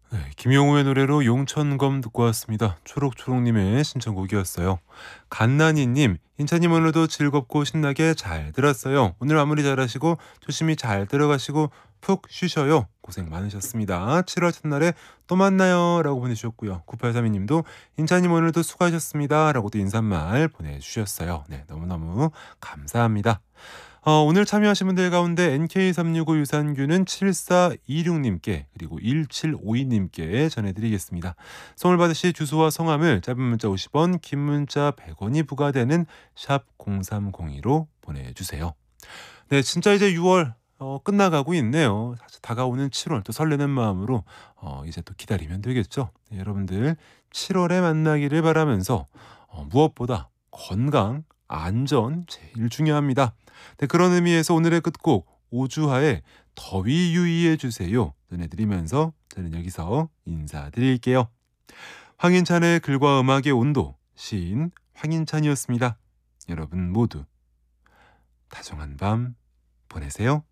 네, 김용우의 노래로 용천검 듣고 왔습니다. 초록초록님의 신청곡이었어요. 갓나니님, 인차님 오늘도 즐겁고 신나게 잘 들었어요. 오늘 마무리 잘하시고 조심히 잘 들어가시고 푹 쉬셔요. 고생 많으셨습니다. 7월 첫날에 또 만나요 라고 보내주셨고요. 9832님도 인차님 오늘도 수고하셨습니다 라고 또 인사말 보내주셨어요. 네, 너무너무 감사합니다. 오늘 참여하신 분들 가운데 NK365 유산균은 7426님께 그리고 1752님께 전해드리겠습니다. 선물 받으실 주소와 성함을 짧은 문자 50원, 긴 문자 100원이 부과되는 샵 0302로 보내주세요. 네, 진짜 이제 6월 끝나가고 있네요. 사실 다가오는 7월 또 설레는 마음으로 이제 또 기다리면 되겠죠. 네, 여러분들 7월에 만나기를 바라면서 무엇보다 건강, 안전 제일 중요합니다. 네, 그런 의미에서 오늘의 끝곡 오주하의 더위 유의해 주세요 전해드리면서 저는 여기서 인사드릴게요. 황인찬의 글과 음악의 온도 시인 황인찬이었습니다. 여러분 모두 다정한 밤 보내세요.